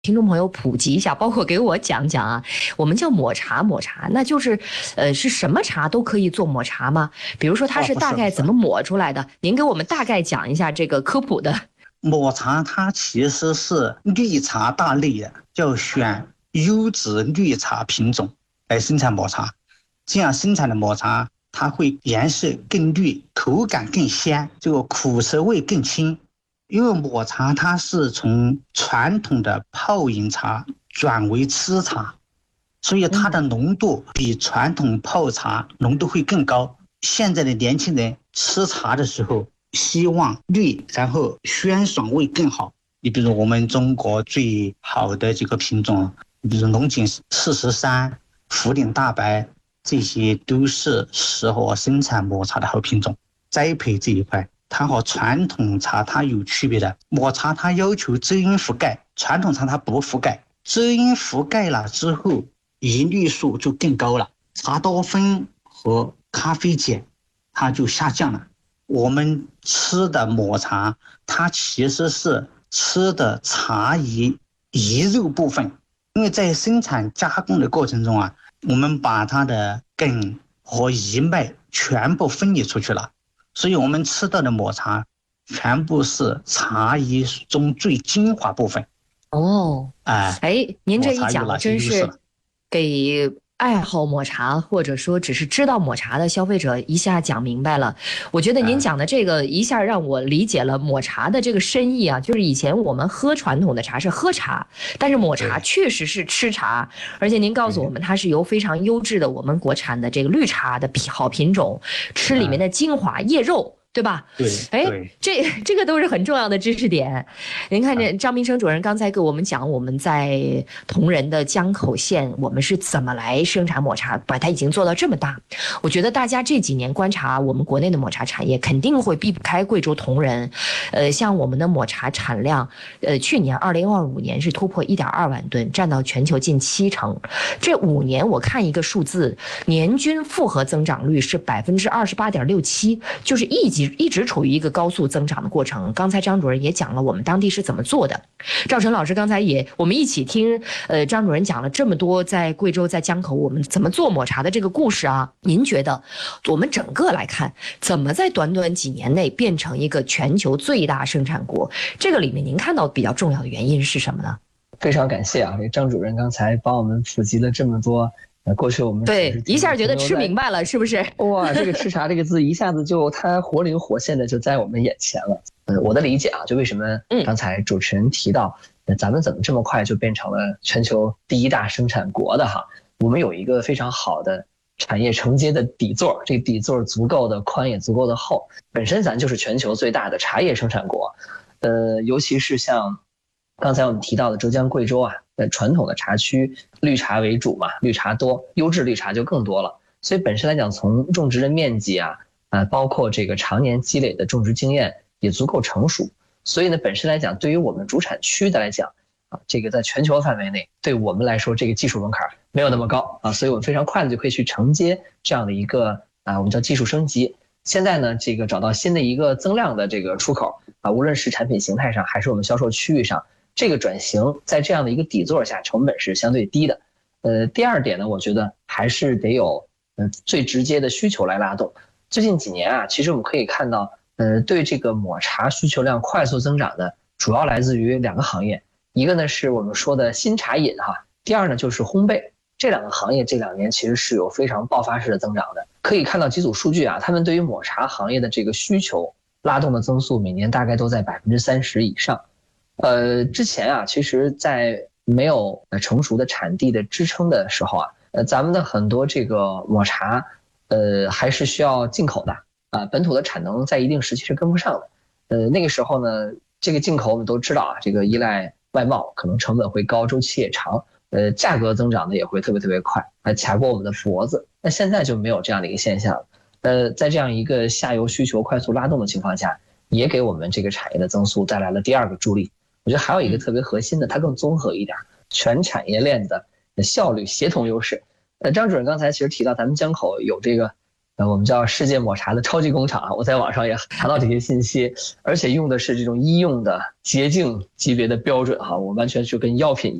听众朋友普及一下，包括给我讲讲啊，我们叫抹茶，那就是，是什么茶都可以做抹茶吗？比如说它是大概怎么抹出来的？您给我们大概讲一下这个科普的。 抹茶它其实是绿茶大类的，要选优质绿茶品种来生产抹茶，这样生产的抹茶它会颜色更绿，口感更鲜，这个苦涩味更轻。因为抹茶它是从传统的泡饮茶转为吃茶，所以它的浓度比传统泡茶浓度会更高。现在的年轻人吃茶的时候希望绿，然后鲜爽味更好。你比如我们中国最好的几个品种，比如龙井43、涪陵大白，这些都是适合生产抹茶的好品种。栽培这一块它和传统茶它有区别的，抹茶它要求遮阴覆盖，传统茶它不覆盖，遮阴覆盖了之后银绿素就更高了，茶多酚和咖啡碱它就下降了。我们吃的抹茶它其实是吃的茶叶肉部分，因为在生产加工的过程中啊，我们把它的根和叶脉全部分离出去了，所以我们吃到的抹茶全部是茶叶中最精华部分。 您这一讲真是给爱好抹茶或者说只是知道抹茶的消费者一下讲明白了。我觉得您讲的这个一下让我理解了抹茶的这个深意啊，就是以前我们喝传统的茶是喝茶，但是抹茶确实是吃茶，而且您告诉我们它是由非常优质的我们国产的这个绿茶的好品种，吃里面的精华叶肉。对吧？ 对， 这个都是很重要的知识点。您看这张明生主任刚才给我们讲，我们在铜仁的江口县，我们是怎么来生产抹茶，把它已经做到这么大。我觉得大家这几年观察我们国内的抹茶产业，肯定会避不开贵州铜仁。像我们的抹茶产量，去年2025年是突破1.2万吨，占到全球近70%。这5年我看一个数字，年均复合增长率是28.67%，就是一直处于一个高速增长的过程。刚才张主任也讲了我们当地是怎么做的，赵晨老师刚才我们一起听张主任讲了这么多在贵州在江口我们怎么做抹茶的这个故事啊，您觉得我们整个来看怎么在短短几年内变成一个全球最大生产国，这个里面您看到比较重要的原因是什么呢？ 非常感谢啊，张主任刚才帮我们普及了这么多。过去我们对一下觉得吃明白了，是不是？ 哇，这个吃茶这个字一下子就它活灵活现的就在我们眼前了。我的理解啊，就为什么刚才主持人提到，咱们怎么这么快就变成了全球第1大生产国的哈？我们有一个非常好的产业承接的底座，这个底座足够的宽也足够的厚，本身咱就是全球最大的茶叶生产国。尤其是像刚才我们提到的浙江、贵州啊，传统的茶区绿茶为主嘛，绿茶多，优质绿茶就更多了。所以本身来讲，从种植的面积啊，包括这个常年积累的种植经验也足够成熟。所以呢，本身来讲，对于我们主产区的来讲啊，这个在全球范围内，对我们来说，这个技术门槛没有那么高啊，所以我们非常快的就可以去承接这样的一个我们叫技术升级。现在呢，这个找到新的一个增量的这个出口啊，无论是产品形态上，还是我们销售区域上。这个转型在这样的一个底座下，成本是相对低的。第二点呢，我觉得还是得有最直接的需求来拉动。最近几年啊，其实我们可以看到，对这个抹茶需求量快速增长的，主要来自于2个行业，一个呢是我们说的新茶饮哈，第二呢就是烘焙。这2个行业这2年其实是有非常爆发式的增长的。可以看到几组数据啊，他们对于抹茶行业的这个需求拉动的增速，每年大概都在30%以上。之前啊，其实在没有成熟的产地的支撑的时候啊，咱们的很多这个抹茶，还是需要进口的啊，本土的产能在一定时期是跟不上的。那个时候呢，这个进口我们都知道啊，这个依赖外贸，可能成本会高，周期也长，价格增长的也会特别快，卡过我们的脖子。那现在就没有这样的一个现象了。在这样一个下游需求快速拉动的情况下，也给我们这个产业的增速带来了第2个助力。我觉得还有一个特别核心的，它更综合一点，全产业链的效率协同优势。张主任刚才其实提到咱们江口有这个我们叫世界抹茶的超级工厂啊，我在网上也查到这些信息，而且用的是这种医用的洁净级别的标准哈，我完全就跟药品